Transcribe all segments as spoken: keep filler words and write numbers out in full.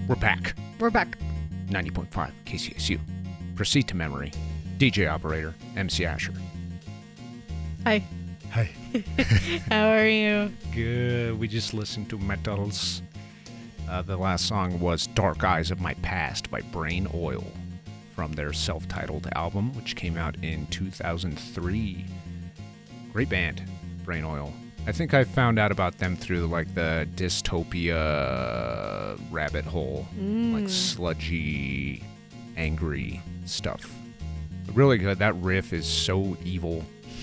We're back. We're back. ninety point five K C S U. Proceed to memory. D J operator, M C Asher. Hi. Hi. How are you? Good. We just listened to metals. Uh, the last song was Dark Eyes of My Past by Brain Oil from their self-titled album, which came out in two thousand three. Great band, Brain Oil. I think I found out about them through like the dystopia rabbit hole, Mm. like sludgy, angry stuff. Really good. That riff is so evil.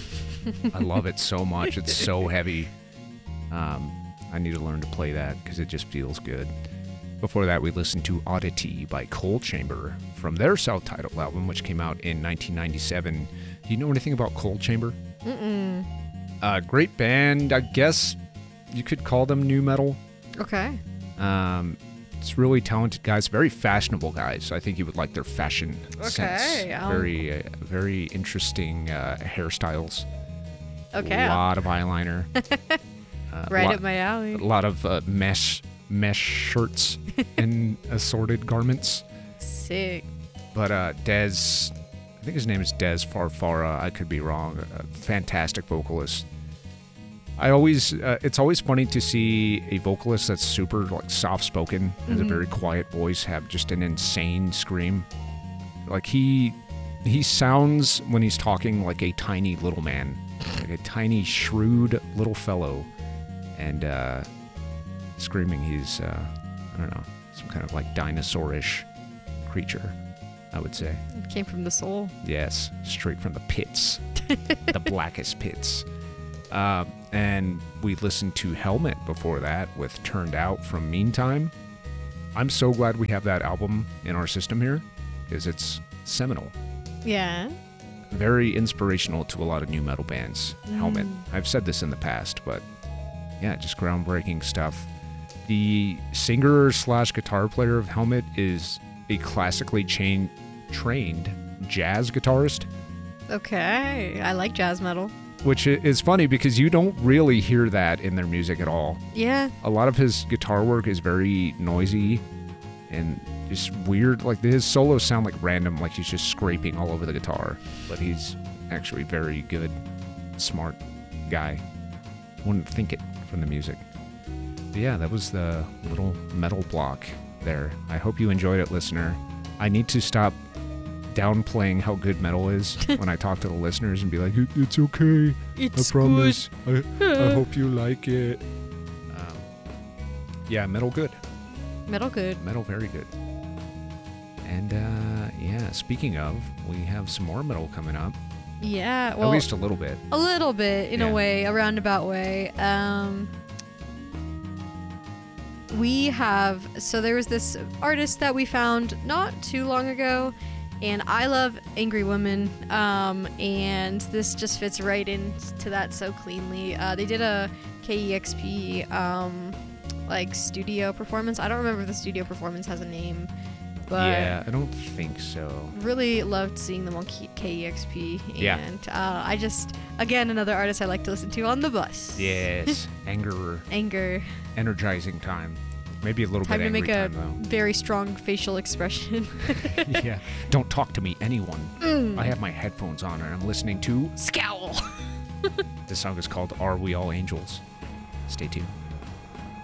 I love it so much. It's so heavy. Um, I need to learn to play that because it just feels good. Before that, we listened to Oddity by Coal Chamber from their self-titled album, which came out in nineteen ninety-seven. Do you know anything about Coal Chamber? Mm-mm. Uh, great band. I guess you could call them nu metal. Okay. Um, it's really talented guys, very fashionable guys. I think you would like their fashion Okay, sense. um, Very, uh, very interesting uh, hairstyles. Okay. A lot of eyeliner. uh, Right lot, up my alley. A lot of uh, mesh mesh shirts and assorted garments. Sick. But uh, Dez, I think his name is Dez Farfara. I could be wrong. A fantastic vocalist. I always, uh, it's always funny to see a vocalist that's super like soft-spoken, has Mhm. a very quiet voice, have just an insane scream. Like he, he sounds when he's talking like a tiny little man, like a tiny shrewd little fellow, and uh, screaming he's, uh, I don't know, some kind of like dinosaurish creature, I would say. It came from the soul. Yes, straight from the pits, the blackest pits. Uh, and we listened to Helmet before that with Turned Out from Meantime. I'm so glad we have that album in our system here because it's seminal. Yeah. Very inspirational to a lot of new metal bands. Mm. Helmet. I've said this in the past, but yeah, just groundbreaking stuff. The singer slash guitar player of Helmet is a classically chain- trained jazz guitarist. Okay. I like jazz metal. Which is funny because you don't really hear that in their music at all. Yeah. A lot of his guitar work is very noisy and just weird. Like his solos sound like random, like he's just scraping all over the guitar. But he's actually very good, smart guy. Wouldn't think it from the music. But yeah, that was the little metal block there. I hope you enjoyed it, listener. I need to stop downplaying how good metal is when I talk to the listeners and be like, "It- it's okay. It's I promise. I, I hope you like it." Um, yeah, metal good. Metal good. Metal very good. And uh, yeah, speaking of, we have some more metal coming up. Yeah. Well, At least a little bit. a little bit, in Yeah. a way, a roundabout way. Um, we have, so there was this artist that we found not too long ago, and I love Angry Women, um, and this just fits right into that so cleanly. Uh, they did a K E X P, um, like, studio performance. I don't remember if the studio performance has a name, but Yeah, I don't think so. really loved seeing them on K E X P, and Yeah. uh, I just, again, another artist I like to listen to on the bus. Yes, anger, Anger. energizing time. Maybe a little Time bit to angry make a time, very strong facial expression. though. Yeah, don't talk to me, anyone. Mm. I have my headphones on and I'm listening to Scowl. This song is called Are We All Angels? Stay tuned.